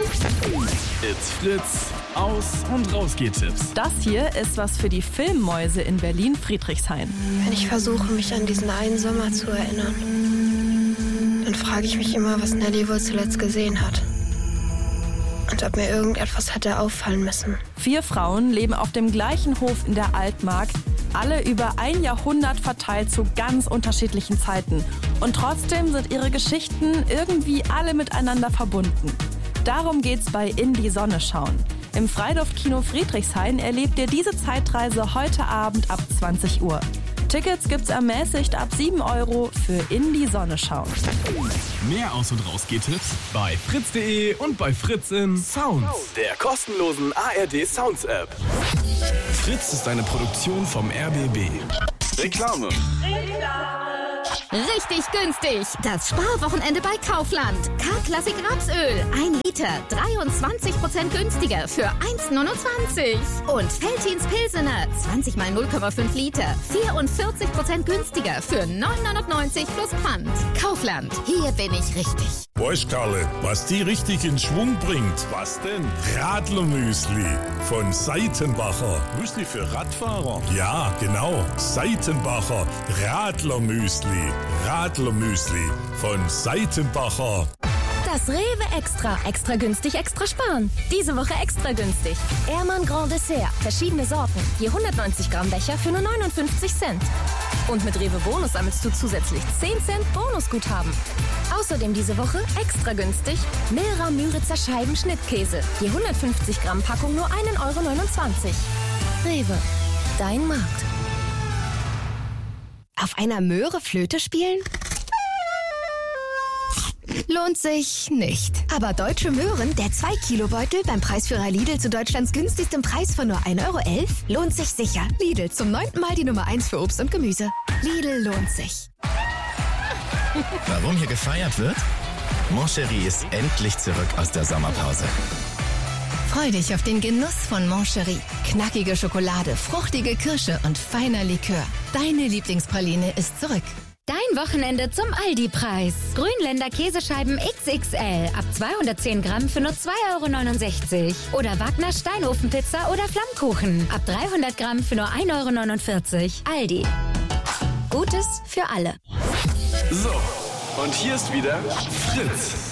It's Fritz. Aus- und Rausgeht-Tipps. Das hier ist was für die Filmmäuse in Berlin-Friedrichshain. Wenn ich versuche, mich an diesen einen Sommer zu erinnern, dann frage ich mich immer, was Nelly wohl zuletzt gesehen hat. Und ob mir irgendetwas hätte auffallen müssen. 4 Frauen leben auf dem gleichen Hof in der Altmark, alle über ein Jahrhundert verteilt zu ganz unterschiedlichen Zeiten. Und trotzdem sind ihre Geschichten irgendwie alle miteinander verbunden. Darum geht's bei In die Sonne schauen. Im Freiluftkino Friedrichshain erlebt ihr diese Zeitreise heute Abend ab 20 Uhr. Tickets gibt's ermäßigt ab 7 € für In die Sonne schauen. Mehr Aus- und Rausgeht-Tipps bei fritz.de und bei Fritz in Sounds, der kostenlosen ARD Sounds App. Fritz ist eine Produktion vom RBB. Reklame. Richtig günstig. Das Sparwochenende bei Kaufland. K-Klassik Rapsöl. 1 Liter. 23% günstiger für 1,29. Und Veltins Pilsener. 20 mal 0,5 Liter. 44% günstiger für 9,99 plus Pfand. Kaufland. Hier bin ich richtig. Weißt Karle, was die richtig in Schwung bringt? Was denn? Radlermüsli von Seitenbacher. Müsli für Radfahrer? Ja, genau. Seitenbacher Radlermüsli. Radlermüsli von Seitenbacher. Das Rewe Extra. Extra günstig, extra sparen. Diese Woche extra günstig. Ehrmann Grand Dessert. Verschiedene Sorten. Je 190 Gramm Becher für nur 59 Cent. Und mit Rewe Bonus sammelst du zusätzlich 10 Cent Bonusguthaben. Außerdem diese Woche extra günstig Milra Müritzer Scheiben Schnittkäse. Je 150 Gramm Packung nur 1,29 €. Rewe. Dein Markt. Auf einer Möhre Flöte spielen? Lohnt sich nicht. Aber Deutsche Möhren, der 2-Kilo-Beutel beim Preisführer Lidl zu Deutschlands günstigstem Preis von nur 1,11 € lohnt sich sicher. Lidl, zum 9. Mal die Nummer 1 für Obst und Gemüse. Lidl lohnt sich. Warum hier gefeiert wird? Moncherie ist endlich zurück aus der Sommerpause. Freu dich auf den Genuss von Moncherie. Knackige Schokolade, fruchtige Kirsche und feiner Likör. Deine Lieblingspraline ist zurück. Dein Wochenende zum Aldi-Preis. Grünländer Käsescheiben XXL ab 210 Gramm für nur 2,69 €. Oder Wagner Steinofenpizza oder Flammkuchen ab 300 Gramm für nur 1,49 €. Aldi. Gutes für alle. So, und hier ist wieder Fritz.